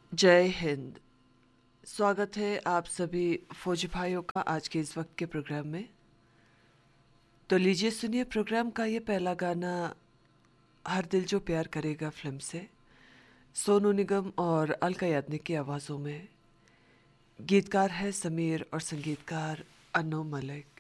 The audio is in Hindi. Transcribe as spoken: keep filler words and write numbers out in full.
जय हिंद। स्वागत है आप सभी फौजी भाइयों का आज के इस वक्त के प्रोग्राम में। तो लीजिए सुनिए प्रोग्राम का ये पहला गाना हर दिल जो प्यार करेगा फिल्म से, सोनू निगम और अलका याग्निक की आवाज़ों में। गीतकार है समीर और संगीतकार अनु मलिक।